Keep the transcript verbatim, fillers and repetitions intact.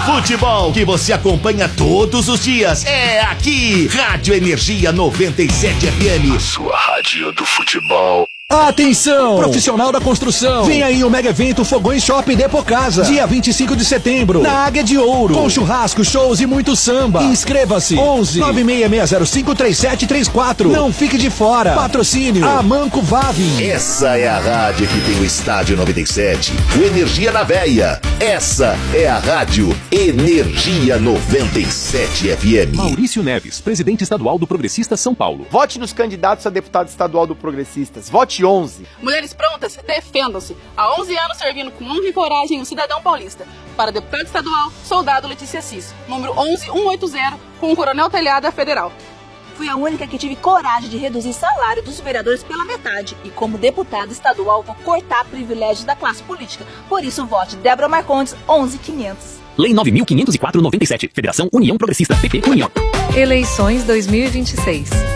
Futebol que você acompanha todos os dias é aqui, Rádio Energia noventa e sete F M. A sua rádio do futebol. Atenção! Profissional da construção. Vem aí o mega evento Fogões Shopping Depo Casa. Dia vinte e cinco de setembro. Na Águia de Ouro. Com churrasco, shows e muito samba. Inscreva-se. onze nove seis seis zero cinco três sete três quatro. Não fique de fora. Patrocínio Amanco Vavin. Essa é a rádio que tem o Estádio noventa e sete. O Energia na Veia. Essa é a Rádio Energia noventa e sete F M. Maurício Neves, presidente estadual do Progressista São Paulo. Vote nos candidatos a deputado estadual do Progressistas. Vote onze. Mulheres prontas, defendam-se. Há onze anos servindo com honra e coragem o cidadão paulista. Para deputado estadual, soldado Letícia Cis, número onze mil cento e oitenta, com o Coronel Telhada Federal. Fui a única que tive coragem de reduzir salário dos vereadores pela metade. E como deputada estadual, vou cortar privilégios da classe política. Por isso, vote Débora Marcondes, onze mil e quinhentos. Lei nove mil quinhentos e quatro, noventa e sete. Federação União Progressista, P P União. Eleições dois mil e vinte e seis.